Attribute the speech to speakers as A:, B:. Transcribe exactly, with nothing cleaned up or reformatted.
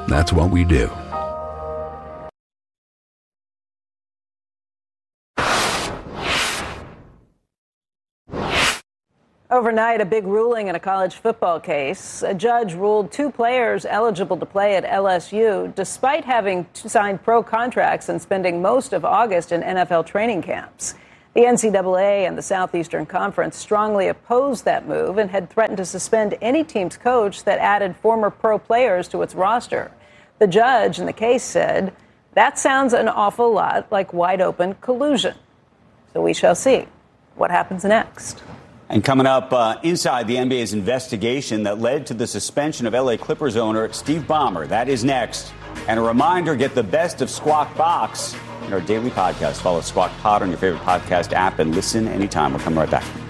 A: That's what we do.
B: Overnight, a big ruling in a college football case. A judge ruled two players eligible to play at L S U, despite having signed pro contracts and spending most of August in N F L training camps. The N C double A and the Southeastern Conference strongly opposed that move and had threatened to suspend any team's coach that added former pro players to its roster. The judge in the case said, that sounds an awful lot like wide-open collusion. So we shall see what happens next.
C: And coming up, uh, inside the N B A's investigation that led to the suspension of L A Clippers owner Steve Ballmer. That is next. And a reminder, get the best of Squawk Box in our daily podcast. Follow Squawk Pod on your favorite podcast app and listen anytime. We're coming right back.